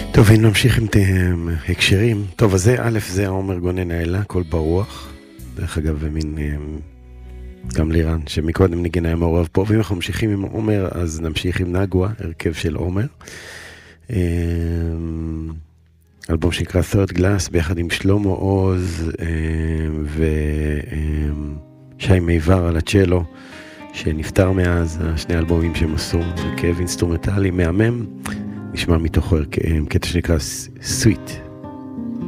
טוב, אם נמשיך עם הקשרים. טוב, אז זה א', זה עומר גונן האלה, קול ברוח. דרך אגב, מין גם לירן, שמקודם ניגן היה מעורב פה. ואם אנחנו ממשיכים עם עומר, אז נמשיך עם נגווה, הרכב של עומר. אלבום שנקרא Third Glass, ביחד עם שלמה עוז ושי מיבר על הצ'לו, שנפטר מאז, שני אלבומים שהם עשו, הרכב אינסטרומנטלי מהמם. נשמע מתוכו קטע שנקרא Sweet.